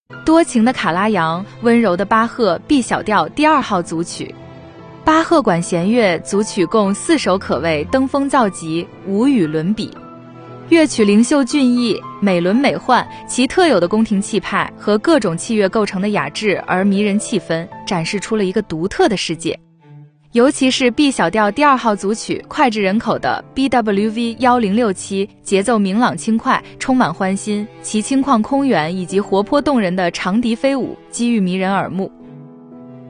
多情的卡拉扬，温柔的巴赫 B 小调第2号组曲。巴赫管弦乐组曲共4首，可谓登峰造极，无与伦比。乐曲灵秀俊逸，美轮美奂，其特有的宫廷气派和各种器乐构成的雅致而迷人气氛，展示出了一个独特的世界。尤其是 B 小调第2号组曲脍炙人口的 BWV 1067，节奏明朗轻快，充满欢欣，其轻旷空远以及活泼动人的长笛飞舞，机遇迷人耳目。